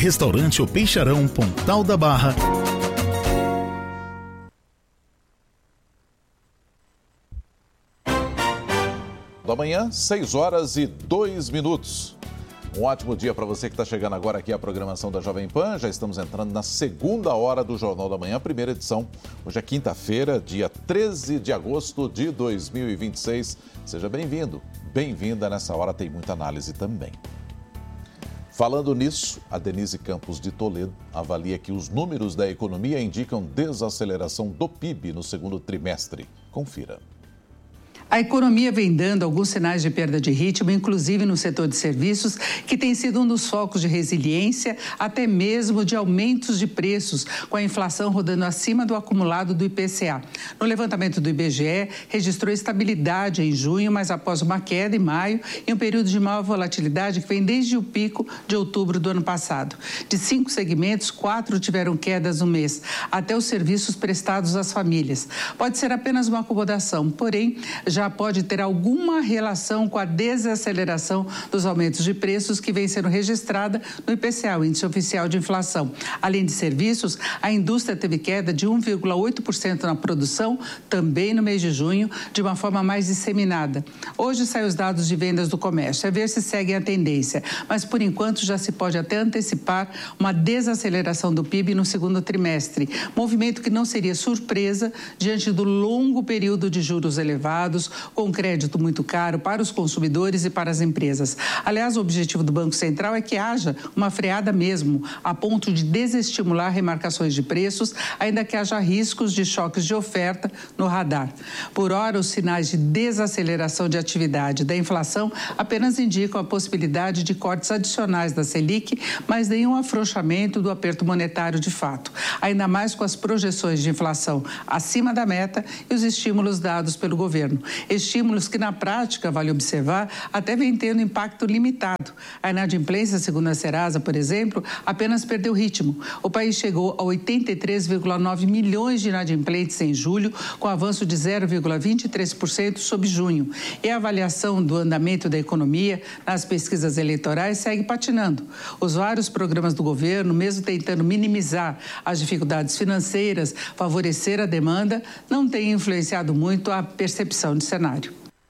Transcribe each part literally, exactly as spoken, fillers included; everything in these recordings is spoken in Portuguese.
Restaurante O Peixarão, Pontal da Barra. Da manhã, seis horas e dois minutos. Um ótimo dia para você que está chegando agora aqui à programação da Jovem Pan. Já estamos entrando na segunda hora do Jornal da Manhã, primeira edição. Hoje é quinta-feira, dia treze de agosto de dois mil e vinte e seis. Seja bem-vindo, bem-vinda. Nessa hora tem muita análise também. Falando nisso, a Denise Campos de Toledo avalia que os números da economia indicam desaceleração do P I B no segundo trimestre. Confira. A economia vem dando alguns sinais de perda de ritmo, inclusive no setor de serviços, que tem sido um dos focos de resiliência, até mesmo de aumentos de preços, com a inflação rodando acima do acumulado do I P C A. No levantamento do I B G E, registrou estabilidade em junho, mas após uma queda em maio, em um período de maior volatilidade que vem desde o pico de outubro do ano passado. De cinco segmentos, quatro tiveram quedas no mês, até os serviços prestados às famílias. Pode ser apenas uma acomodação, porém, já pode ter alguma relação com a desaceleração dos aumentos de preços que vem sendo registrada no I P C A, o Índice Oficial de Inflação. Além de serviços, a indústria teve queda de um vírgula oito por cento na produção, também no mês de junho, de uma forma mais disseminada. Hoje saem os dados de vendas do comércio, é ver se seguem a tendência, mas por enquanto já se pode até antecipar uma desaceleração do P I B no segundo trimestre, movimento que não seria surpresa diante do longo período de juros elevados, com crédito muito caro para os consumidores e para as empresas. Aliás, o objetivo do Banco Central é que haja uma freada mesmo, a ponto de desestimular remarcações de preços, ainda que haja riscos de choques de oferta no radar. Por hora, os sinais de desaceleração de atividade da inflação apenas indicam a possibilidade de cortes adicionais da Selic, mas nenhum afrouxamento do aperto monetário de fato, ainda mais com as projeções de inflação acima da meta e os estímulos dados pelo governo. Estímulos que, na prática, vale observar, até vem tendo impacto limitado. A inadimplência, segundo a Serasa, por exemplo, apenas perdeu ritmo. O país chegou a oitenta e três vírgula nove milhões de inadimplentes em julho, com avanço de zero vírgula vinte e três por cento sobre junho. E a avaliação do andamento da economia nas pesquisas eleitorais segue patinando. Os vários programas do governo, mesmo tentando minimizar as dificuldades financeiras, favorecer a demanda, não têm influenciado muito a percepção de cenário.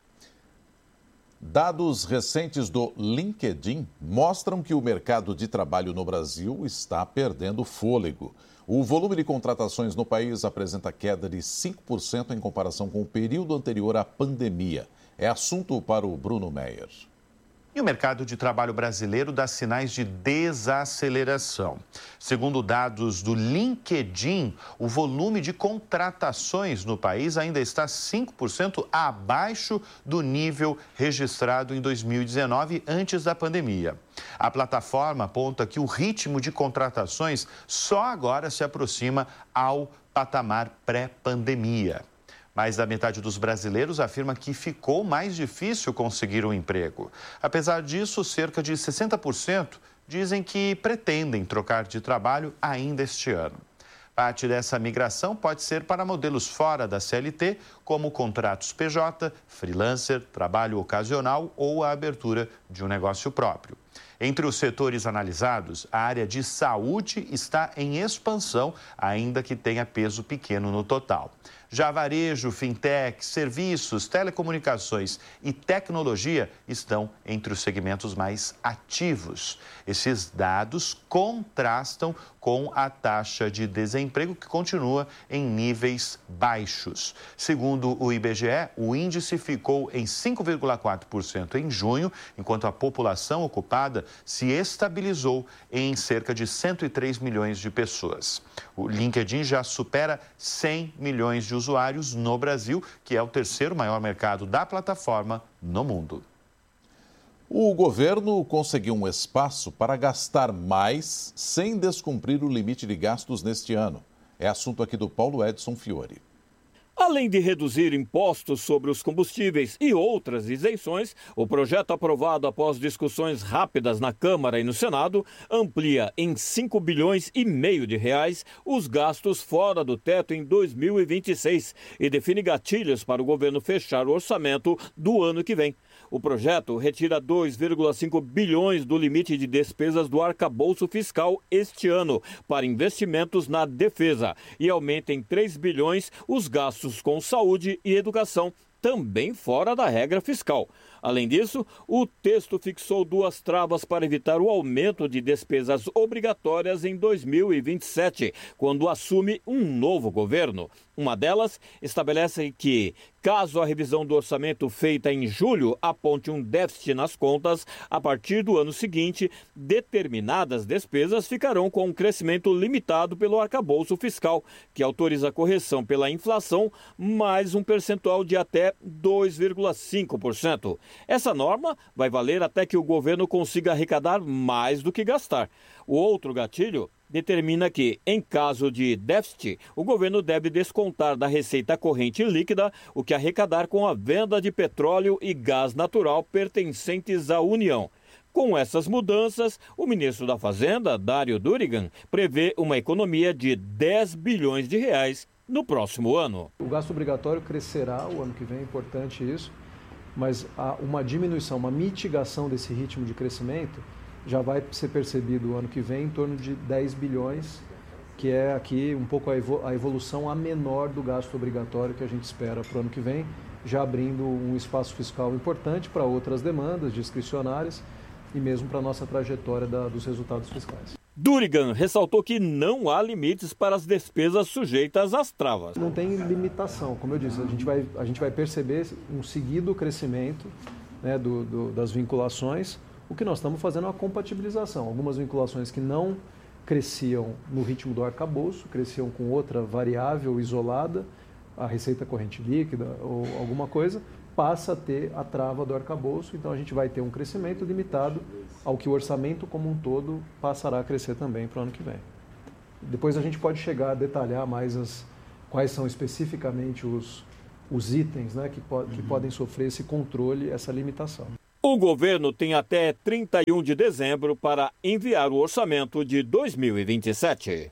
Dados recentes do LinkedIn mostram que o mercado de trabalho no Brasil está perdendo fôlego. O volume de contratações no país apresenta queda de cinco por cento em comparação com o período anterior à pandemia. É assunto para o Bruno Meyer. E o mercado de trabalho brasileiro dá sinais de desaceleração. Segundo dados do LinkedIn, o volume de contratações no país ainda está cinco por cento abaixo do nível registrado em dois mil e dezenove, antes da pandemia. A plataforma aponta que o ritmo de contratações só agora se aproxima ao patamar pré-pandemia. Mais da metade dos brasileiros afirma que ficou mais difícil conseguir um emprego. Apesar disso, cerca de sessenta por cento dizem que pretendem trocar de trabalho ainda este ano. Parte dessa migração pode ser para modelos fora da C L T, como contratos P J, freelancer, trabalho ocasional ou a abertura de um negócio próprio. Entre os setores analisados, a área de saúde está em expansão, ainda que tenha peso pequeno no total. Já varejo, fintech, serviços, telecomunicações e tecnologia estão entre os segmentos mais ativos. Esses dados contrastam com a taxa de desemprego, que continua em níveis baixos. Segundo o I B G E, o índice ficou em cinco vírgula quatro por cento em junho, enquanto a população ocupada se estabilizou em cerca de cento e três milhões de pessoas. O LinkedIn já supera cem milhões de usuários no Brasil, que é o terceiro maior mercado da plataforma no mundo. O governo conseguiu um espaço para gastar mais sem descumprir o limite de gastos neste ano. É assunto aqui do Paulo Edson Fiore. Além de reduzir impostos sobre os combustíveis e outras isenções, o projeto aprovado após discussões rápidas na Câmara e no Senado amplia em cinco bilhões e meio de reais os gastos fora do teto em dois mil e vinte e seis e define gatilhos para o governo fechar o orçamento do ano que vem. O projeto retira dois vírgula cinco bilhões do limite de despesas do arcabouço fiscal este ano para investimentos na defesa e aumenta em três bilhões os gastos com saúde e educação, também fora da regra fiscal. Além disso, o texto fixou duas travas para evitar o aumento de despesas obrigatórias em dois mil e vinte e sete, quando assume um novo governo. Uma delas estabelece que, caso a revisão do orçamento feita em julho aponte um déficit nas contas, a partir do ano seguinte, determinadas despesas ficarão com um crescimento limitado pelo arcabouço fiscal, que autoriza a correção pela inflação, mais um percentual de até dois vírgula cinco por cento. Essa norma vai valer até que o governo consiga arrecadar mais do que gastar. O outro gatilho determina que, em caso de déficit, o governo deve descontar da receita corrente líquida o que arrecadar com a venda de petróleo e gás natural pertencentes à União. Com essas mudanças, o ministro da Fazenda, Dário Durigan, prevê uma economia de dez bilhões de reais no próximo ano. O gasto obrigatório crescerá o ano que vem, é importante isso, mas há uma diminuição, uma mitigação desse ritmo de crescimento já vai ser percebido o ano que vem em torno de dez bilhões, que é aqui um pouco a evolução a menor do gasto obrigatório que a gente espera para o ano que vem, já abrindo um espaço fiscal importante para outras demandas discricionárias e mesmo para a nossa trajetória da, dos resultados fiscais. Durigan ressaltou que não há limites para as despesas sujeitas às travas. Não tem limitação, como eu disse, a gente vai, a gente vai perceber um seguido crescimento, né, do, do, das vinculações. O que nós estamos fazendo é uma compatibilização. Algumas vinculações que não cresciam no ritmo do arcabouço, cresciam com outra variável isolada, a receita corrente líquida ou alguma coisa, passa a ter a trava do arcabouço, então a gente vai ter um crescimento limitado ao que o orçamento como um todo passará a crescer também para o ano que vem. Depois a gente pode chegar a detalhar mais as, quais são especificamente os, os itens, né, que, po que podem sofrer esse controle, essa limitação. O governo tem até trinta e um de dezembro para enviar o orçamento de dois mil e vinte e sete.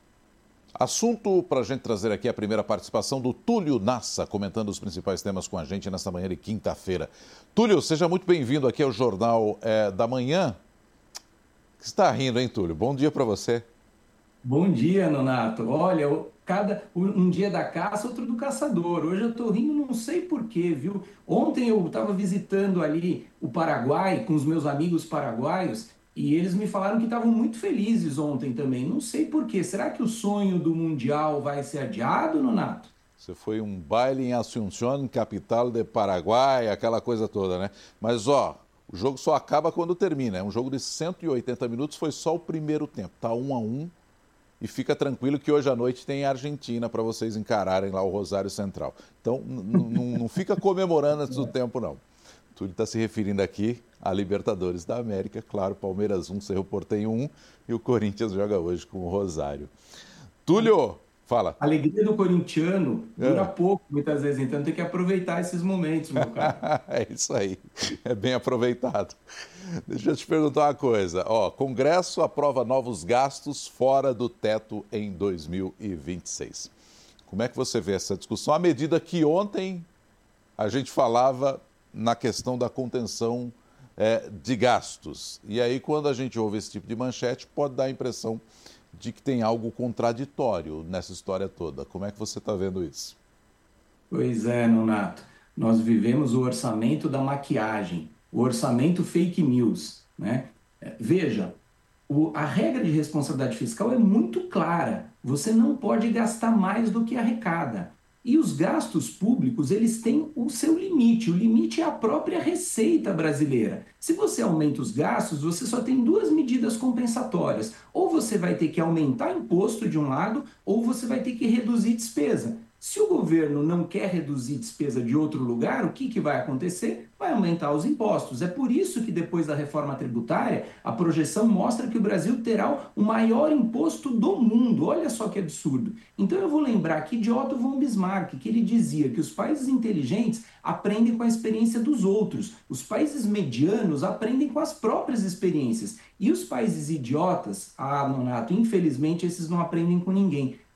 Assunto para a gente trazer aqui a primeira participação do Túlio Nassa, comentando os principais temas com a gente nesta manhã de quinta-feira. Túlio, seja muito bem-vindo aqui ao Jornal é, da Manhã. O que está rindo, hein, Túlio? Bom dia para você. Bom dia, Nonato. Olha, cada, um dia da caça, outro do caçador. Hoje eu estou rindo, não sei porquê, viu? Ontem eu estava visitando ali o Paraguai com os meus amigos paraguaios e eles me falaram que estavam muito felizes ontem também. Não sei porquê. Será que o sonho do Mundial vai ser adiado, Nonato? Você foi um baile em Asunción, capital de Paraguai, aquela coisa toda, né? Mas, ó, o jogo só acaba quando termina. É um jogo de cento e oitenta minutos, foi só o primeiro tempo. Tá um a um. E fica tranquilo que hoje à noite tem Argentina para vocês encararem lá o Rosário Central. Então, não fica comemorando antes do tempo, não. Túlio está se referindo aqui à Libertadores da América. Claro, Palmeiras um, Cerro Porteño um e o Corinthians joga hoje com o Rosário. Túlio, fala. A alegria do corintiano dura é. pouco, muitas vezes, então tem que aproveitar esses momentos, meu cara. É isso aí, é bem aproveitado. Deixa eu te perguntar uma coisa. Ó, Congresso aprova novos gastos fora do teto em dois mil e vinte e seis. Como é que você vê essa discussão? À medida que ontem a gente falava na questão da contenção é, de gastos. E aí, quando a gente ouve esse tipo de manchete, pode dar a impressão de que tem algo contraditório nessa história toda. Como é que você está vendo isso? Pois é, Nonato. Nós vivemos o orçamento da maquiagem, o orçamento fake news, né? Veja, o, a regra de responsabilidade fiscal é muito clara. Você não pode gastar mais do que arrecada. E os gastos públicos, eles têm o seu limite. O limite é a própria receita brasileira. Se você aumenta os gastos, você só tem duas medidas compensatórias. Ou você vai ter que aumentar imposto de um lado, ou você vai ter que reduzir despesa. Se o governo não quer reduzir despesa de outro lugar, o que, que vai acontecer? Vai aumentar os impostos. É por isso que depois da reforma tributária, a projeção mostra que o Brasil terá o maior imposto do mundo. Olha só que absurdo. Então eu vou lembrar aqui de Otto von Bismarck, que ele dizia que os países inteligentes aprendem com a experiência dos outros. Os países medianos aprendem com as próprias experiências. E os países idiotas, ah, Nonato, infelizmente esses não aprendem com ninguém.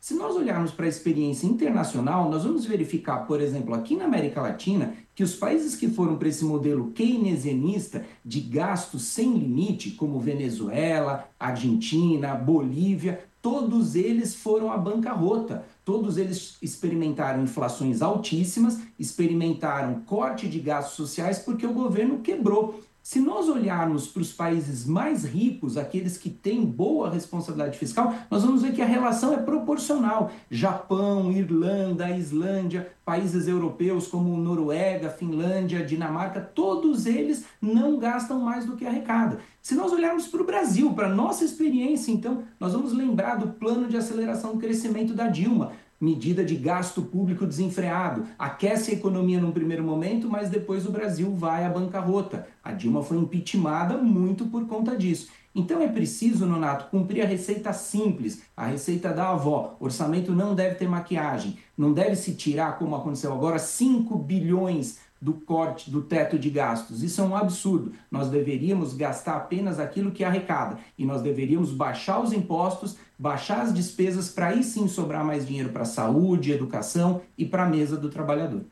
Se nós olharmos para a experiência internacional, nós vamos verificar, por exemplo, aqui na América Latina, que os países que foram para esse modelo keynesianista de gasto sem limite, como Venezuela, Argentina, Bolívia, todos eles foram à bancarrota. Todos eles experimentaram inflações altíssimas, experimentaram corte de gastos sociais porque o governo quebrou. Se nós olharmos para os países mais ricos, aqueles que têm boa responsabilidade fiscal, nós vamos ver que a relação é proporcional. Japão, Irlanda, Islândia, países europeus como Noruega, Finlândia, Dinamarca, todos eles não gastam mais do que arrecada. Se nós olharmos para o Brasil, para a nossa experiência, então, nós vamos lembrar do plano de aceleração do crescimento da Dilma. Medida de gasto público desenfreado, aquece a economia num primeiro momento, mas depois o Brasil vai à bancarrota. A Dilma foi impeachmentada muito por conta disso. Então é preciso, Nonato, cumprir a receita simples, a receita da avó. Orçamento não deve ter maquiagem, não deve se tirar, como aconteceu agora, cinco bilhões do corte do teto de gastos. Isso é um absurdo. Nós deveríamos gastar apenas aquilo que arrecada e nós deveríamos baixar os impostos, baixar as despesas para aí sim sobrar mais dinheiro para saúde, educação e para a mesa do trabalhador.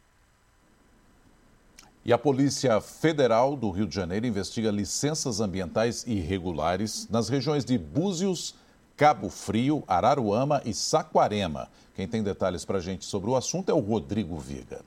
E a Polícia Federal do Rio de Janeiro investiga licenças ambientais irregulares nas regiões de Búzios, Cabo Frio, Araruama e Saquarema. Quem tem detalhes para a gente sobre o assunto é o Rodrigo Viga.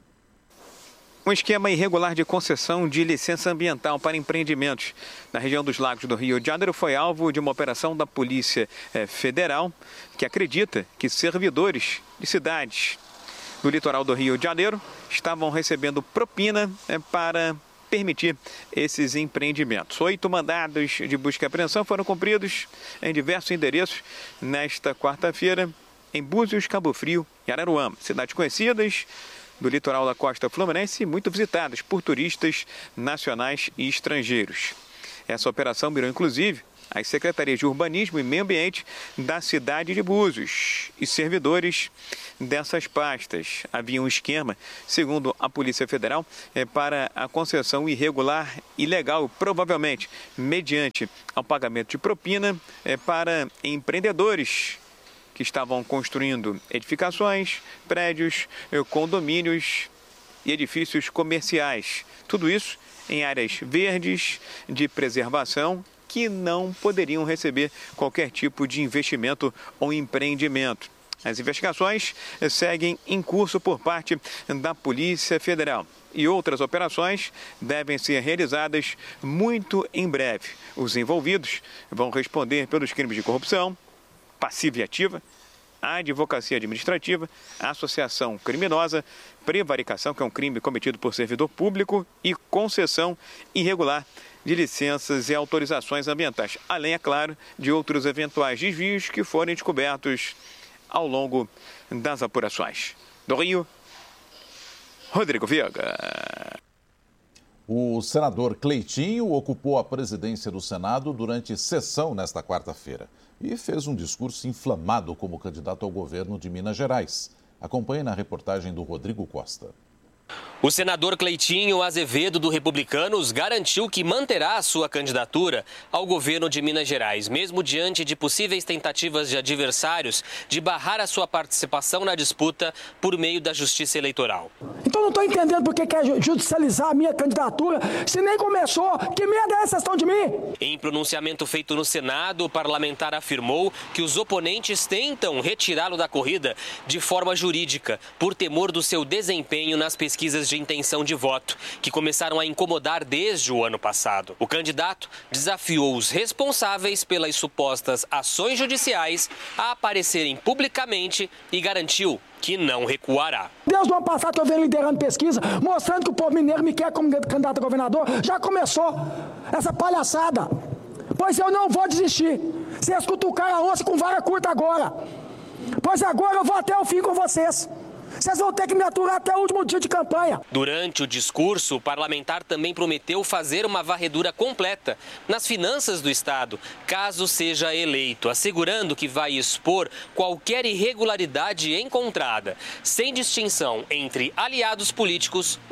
Um esquema irregular de concessão de licença ambiental para empreendimentos na região dos Lagos do Rio de Janeiro foi alvo de uma operação da Polícia Federal, que acredita que servidores de cidades do litoral do Rio de Janeiro estavam recebendo propina para permitir esses empreendimentos. Oito mandados de busca e apreensão foram cumpridos em diversos endereços nesta quarta-feira em Búzios, Cabo Frio e Araruama, cidades conhecidas do litoral da costa fluminense, muito visitadas por turistas nacionais e estrangeiros. Essa operação mirou, inclusive, as secretarias de Urbanismo e Meio Ambiente da cidade de Búzios e servidores dessas pastas. Havia um esquema, segundo a Polícia Federal, é, para a concessão irregular e ilegal, provavelmente mediante ao pagamento de propina é, para empreendedores que estavam construindo edificações, prédios, condomínios e edifícios comerciais. Tudo isso em áreas verdes de preservação que não poderiam receber qualquer tipo de investimento ou empreendimento. As investigações seguem em curso por parte da Polícia Federal e outras operações devem ser realizadas muito em breve. Os envolvidos vão responder pelos crimes de corrupção, passiva e ativa, a advocacia administrativa, a associação criminosa, prevaricação, que é um crime cometido por servidor público, e concessão irregular de licenças e autorizações ambientais, além, é claro, de outros eventuais desvios que forem descobertos ao longo das apurações. Do Rio, Rodrigo Viga. O senador Cleitinho ocupou a presidência do Senado durante sessão nesta quarta-feira e fez um discurso inflamado como candidato ao governo de Minas Gerais. Acompanhe na reportagem do Rodrigo Costa. O senador Cleitinho Azevedo, do Republicanos, garantiu que manterá a sua candidatura ao governo de Minas Gerais, mesmo diante de possíveis tentativas de adversários de barrar a sua participação na disputa por meio da Justiça Eleitoral. Então não estou entendendo por que quer judicializar a minha candidatura, se nem começou. Que merda é essa questão de mim? Em pronunciamento feito no Senado, o parlamentar afirmou que os oponentes tentam retirá-lo da corrida de forma jurídica, por temor do seu desempenho nas pesquisas de intenção de voto, que começaram a incomodar desde o ano passado. O candidato desafiou os responsáveis pelas supostas ações judiciais a aparecerem publicamente e garantiu que não recuará. Desde o ano passado eu venho liderando pesquisa, mostrando que o povo mineiro me quer como candidato a governador. Já começou essa palhaçada. Pois eu não vou desistir. Vocês cutucaram a onça com vara curta agora. Pois agora eu vou até o fim com vocês. Vocês vão ter que me aturar até o último dia de campanha. Durante o discurso, o parlamentar também prometeu fazer uma varredura completa nas finanças do Estado, caso seja eleito, assegurando que vai expor qualquer irregularidade encontrada, sem distinção entre aliados políticos ou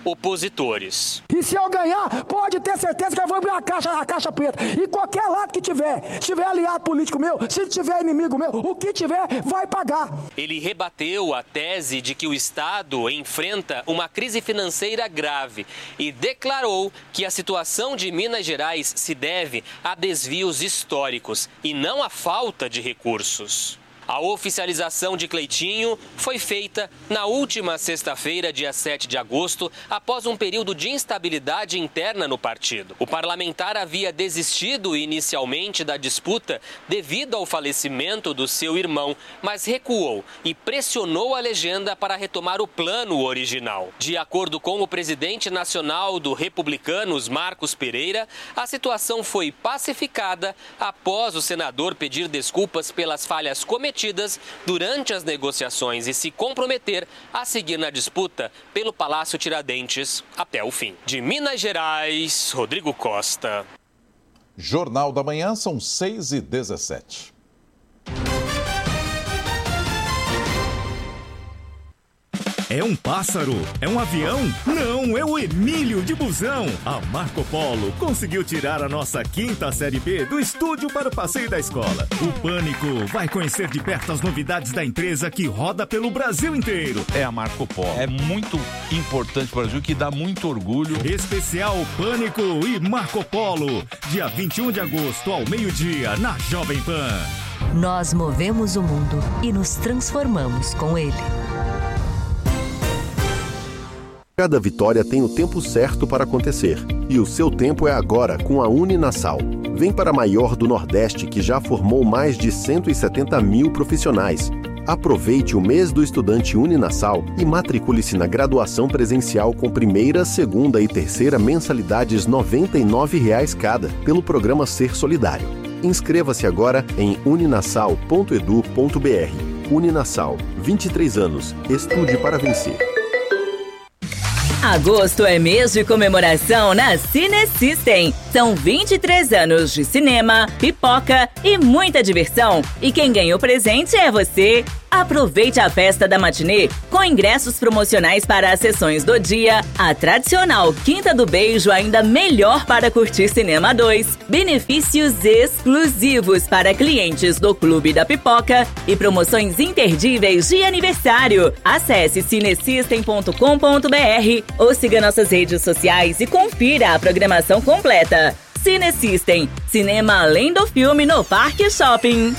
opositores. E se eu ganhar, pode ter certeza que eu vou abrir a caixa, a caixa preta. E qualquer lado que tiver, se tiver aliado político meu, se tiver inimigo meu, o que tiver, vai pagar. Ele rebateu a tese de que o Estado enfrenta uma crise financeira grave e declarou que a situação de Minas Gerais se deve a desvios históricos e não a falta de recursos. A oficialização de Cleitinho foi feita na última sexta-feira, dia sete de agosto, após um período de instabilidade interna no partido. O parlamentar havia desistido inicialmente da disputa devido ao falecimento do seu irmão, mas recuou e pressionou a legenda para retomar o plano original. De acordo com o presidente nacional do Republicanos, Marcos Pereira, a situação foi pacificada após o senador pedir desculpas pelas falhas cometidas durante as negociações e se comprometer a seguir na disputa pelo Palácio Tiradentes até o fim. De Minas Gerais, Rodrigo Costa. Jornal da Manhã, são seis e dezessete. É um pássaro? É um avião? Não, é o Emílio de Busão. A Marco Polo conseguiu tirar a nossa quinta série B do estúdio para o passeio da escola. O Pânico vai conhecer de perto as novidades da empresa que roda pelo Brasil inteiro. É a Marco Polo. É muito importante para o Brasil, que dá muito orgulho. Especial Pânico e Marco Polo. Dia vinte e um de agosto, ao meio-dia, na Jovem Pan. Nós movemos o mundo e nos transformamos com ele. Cada vitória tem o tempo certo para acontecer. E o seu tempo é agora com a Uninasal. Vem para a maior do Nordeste, que já formou mais de cento e setenta mil profissionais. Aproveite o mês do estudante Uninasal e matricule-se na graduação presencial com primeira, segunda e terceira mensalidades noventa e nove reais cada, pelo programa Ser Solidário. Inscreva-se agora em uninasal ponto edu ponto br. Uninasal, vinte e três anos. Estude para vencer. Agosto é mês de comemoração na Cine System. São vinte e três anos de cinema, pipoca e muita diversão. E quem ganhou presente é você. Aproveite a festa da matinê com ingressos promocionais para as sessões do dia, a tradicional Quinta do Beijo ainda melhor para curtir Cinema dois, benefícios exclusivos para clientes do Clube da Pipoca e promoções imperdíveis de aniversário. Acesse cinesystem ponto com ponto br ou siga nossas redes sociais e confira a programação completa. Cine System, cinema além do filme no Parque Shopping.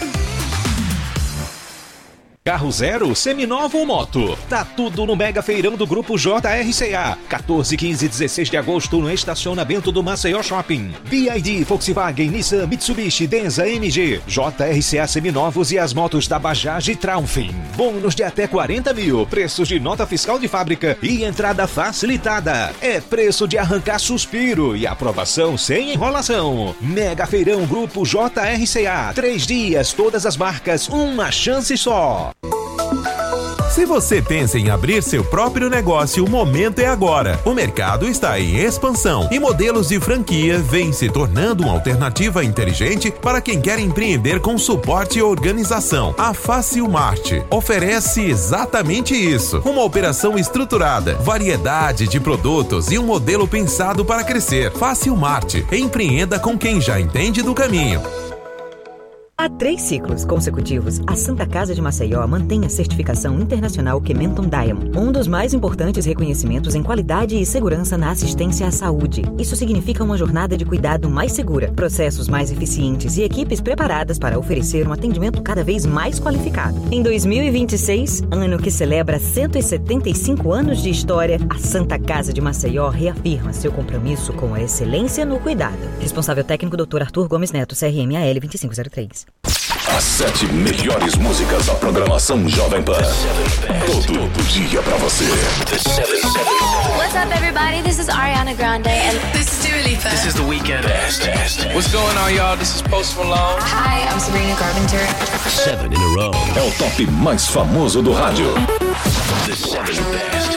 Carro zero, seminovo ou moto? Tá tudo no Mega Feirão do Grupo J R C A. quatorze, quinze e dezesseis de agosto no estacionamento do Maceió Shopping. B Y D, Volkswagen, Nissan, Mitsubishi, Denza, M G, J R C A seminovos e as motos da Bajaj e Traunfin. Bônus de até quarenta mil, preços de nota fiscal de fábrica e entrada facilitada. É preço de arrancar suspiro e aprovação sem enrolação. Mega Feirão Grupo J R C A. Três dias, todas as marcas, uma chance só. Se você pensa em abrir seu próprio negócio, o momento é agora. O mercado está em expansão e modelos de franquia vêm se tornando uma alternativa inteligente para quem quer empreender com suporte e organização. A Facilmart oferece exatamente isso. Uma operação estruturada, variedade de produtos e um modelo pensado para crescer. Facilmart. Empreenda com quem já entende do caminho. Há três ciclos consecutivos, a Santa Casa de Maceió mantém a certificação internacional Kementon Diamond, um dos mais importantes reconhecimentos em qualidade e segurança na assistência à saúde. Isso significa uma jornada de cuidado mais segura, processos mais eficientes e equipes preparadas para oferecer um atendimento cada vez mais qualificado. Em dois mil e vinte e seis, ano que celebra cento e setenta e cinco anos de história, a Santa Casa de Maceió reafirma seu compromisso com a excelência no cuidado. Responsável técnico doutor Arthur Gomes Neto, C R M A L vinte e cinco zero três. As sete melhores músicas da programação Jovem Pan. Todo dia pra você. What's up, everybody? This is Ariana Grande and this is Dua Lipa. This is The Weeknd. What's going on, y'all? This is Post Malone. Hi, I'm Sabrina Carpenter. Seven in a row. É o top mais famoso do rádio. The Seven Best.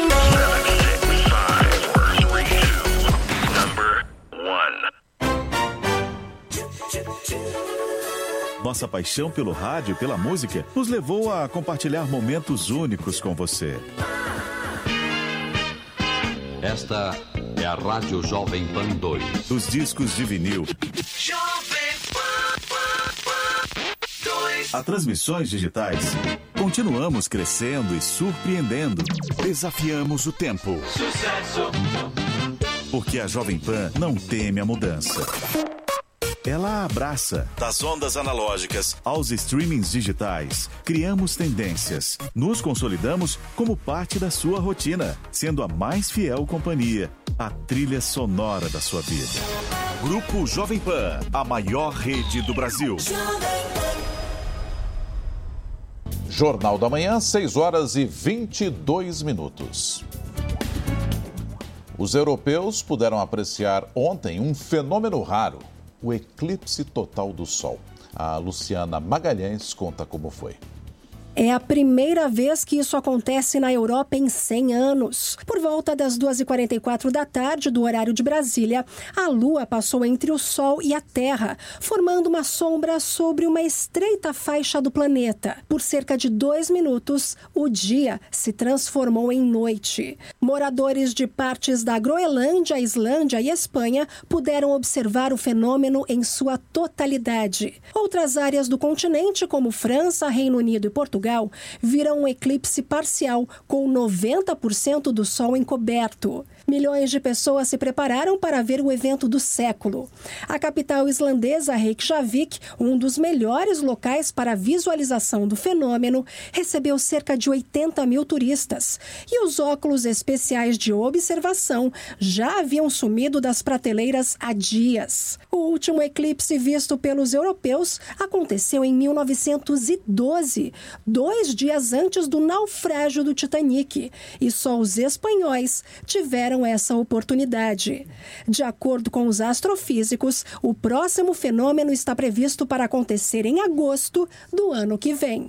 Nossa paixão pelo rádio e pela música nos levou a compartilhar momentos únicos com você. Esta é a Rádio Jovem Pan dois. Dos discos de vinil Jovem Pan dois. a transmissões digitais, continuamos crescendo e surpreendendo. Desafiamos o tempo. Sucesso. Porque a Jovem Pan não teme a mudança. Ela abraça. Das ondas analógicas aos streamings digitais, criamos tendências. Nos consolidamos como parte da sua rotina, sendo a mais fiel companhia, a trilha sonora da sua vida. Grupo Jovem Pan, a maior rede do Brasil. Jornal da Manhã, seis horas e vinte e dois minutos. Os europeus puderam apreciar ontem um fenômeno raro, o eclipse total do Sol. A Luciana Magalhães conta como foi. É a primeira vez que isso acontece na Europa em cem anos. Por volta das duas e quarenta e quatro da tarde, do horário de Brasília, a Lua passou entre o Sol e a Terra, formando uma sombra sobre uma estreita faixa do planeta. Por cerca de dois minutos, o dia se transformou em noite. Moradores de partes da Groenlândia, Islândia e Espanha puderam observar o fenômeno em sua totalidade. Outras áreas do continente, como França, Reino Unido e Portugal, viram um eclipse parcial com noventa por cento do Sol encoberto. Milhões de pessoas se prepararam para ver o evento do século. A capital islandesa, Reykjavik, um dos melhores locais para a visualização do fenômeno, recebeu cerca de oitenta mil turistas. E os óculos especiais de observação já haviam sumido das prateleiras há dias. O último eclipse visto pelos europeus aconteceu em mil novecentos e doze, dois dias antes do naufrágio do Titanic. E só os espanhóis tiveram essa oportunidade. De acordo com os astrofísicos, o próximo fenômeno está previsto para acontecer em agosto do ano que vem.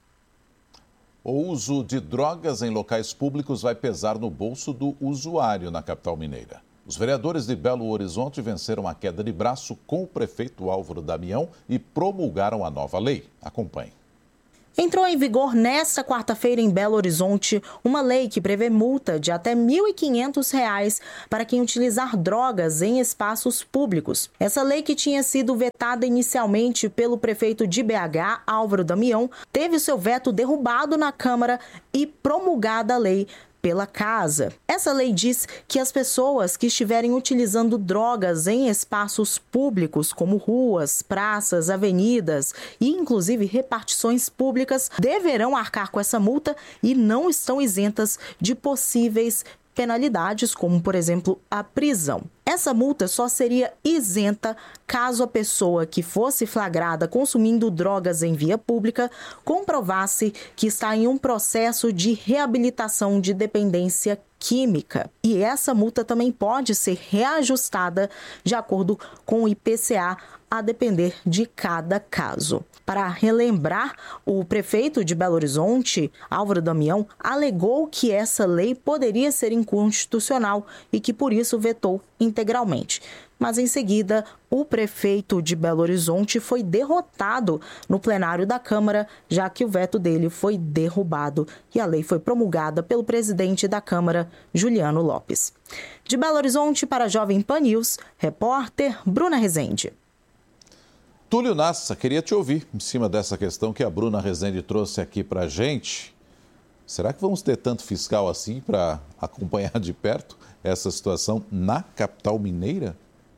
O uso de drogas em locais públicos vai pesar no bolso do usuário na capital mineira. Os vereadores de Belo Horizonte venceram a queda de braço com o prefeito Álvaro Damião e promulgaram a nova lei. Acompanhe. Entrou em vigor nesta quarta-feira em Belo Horizonte uma lei que prevê multa de até mil e quinhentos reais para quem utilizar drogas em espaços públicos. Essa lei, que tinha sido vetada inicialmente pelo prefeito de B H, Álvaro Damião, teve seu veto derrubado na Câmara e promulgada a lei pela Casa. Essa lei diz que as pessoas que estiverem utilizando drogas em espaços públicos, como ruas, praças, avenidas e inclusive repartições públicas, deverão arcar com essa multa e não estão isentas de possíveis penalidades, como, por exemplo, a prisão. Essa multa só seria isenta caso a pessoa que fosse flagrada consumindo drogas em via pública comprovasse que está em um processo de reabilitação de dependência química. E essa multa também pode ser reajustada de acordo com o I P C A, a depender de cada caso. Para relembrar, o prefeito de Belo Horizonte, Álvaro Damião, alegou que essa lei poderia ser inconstitucional e que por isso vetou integralmente. Mas em seguida, o prefeito de Belo Horizonte foi derrotado no plenário da Câmara, já que o veto dele foi derrubado e a lei foi promulgada pelo presidente da Câmara, Juliano Lopes. De Belo Horizonte para a Jovem Pan News, repórter Bruna Rezende. Túlio Nassa, queria te ouvir em cima dessa questão que a Bruna Rezende trouxe aqui para a gente. Será que vamos ter tanto fiscal assim para acompanhar de perto essa situação na capital mineira?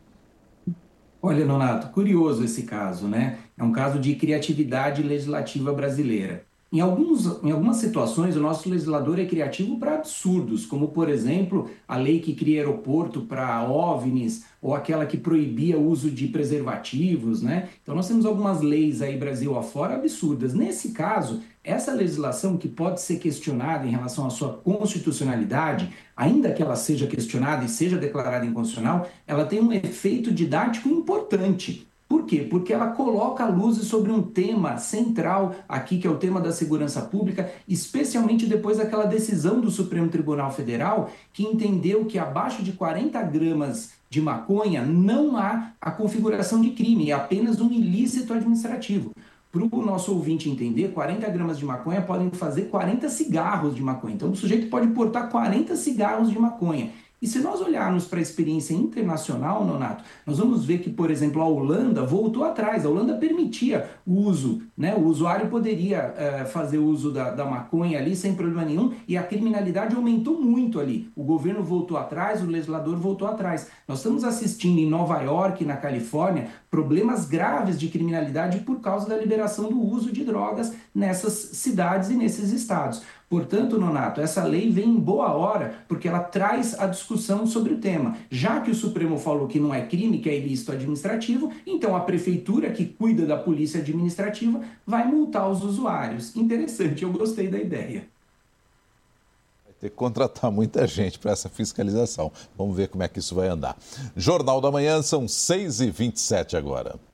Olha, Nonato, curioso esse caso, né? É um caso de criatividade legislativa brasileira. Em, alguns, em algumas situações, o nosso legislador é criativo para absurdos, como, por exemplo, a lei que cria aeroporto para OVNIs ou aquela que proibia o uso de preservativos, né? Então, nós temos algumas leis aí, Brasil afora, absurdas. Nesse caso, essa legislação que pode ser questionada em relação à sua constitucionalidade, ainda que ela seja questionada e seja declarada inconstitucional, ela tem um efeito didático importante. Por quê? Porque ela coloca a luz sobre um tema central aqui, que é o tema da segurança pública, especialmente depois daquela decisão do Supremo Tribunal Federal, que entendeu que abaixo de quarenta gramas de maconha não há a configuração de crime, é apenas um ilícito administrativo. Para o nosso ouvinte entender, quarenta gramas de maconha podem fazer quarenta cigarros de maconha. Então, o sujeito pode portar quarenta cigarros de maconha. E se nós olharmos para a experiência internacional, Nonato, nós vamos ver que, por exemplo, a Holanda voltou atrás. A Holanda permitia o uso, né? O usuário poderia é, fazer uso da, da maconha ali sem problema nenhum e a criminalidade aumentou muito ali. O governo voltou atrás, o legislador voltou atrás. Nós estamos assistindo em Nova York, na Califórnia, problemas graves de criminalidade por causa da liberação do uso de drogas nessas cidades e nesses estados. Portanto, Nonato, essa lei vem em boa hora porque ela traz a discussão sobre o tema. Já que o Supremo falou que não é crime, que é ilícito administrativo, então a prefeitura, que cuida da polícia administrativa, vai multar os usuários. Interessante, eu gostei da ideia. Vai ter que contratar muita gente para essa fiscalização. Vamos ver como é que isso vai andar. Jornal da Manhã, são seis e vinte e sete agora.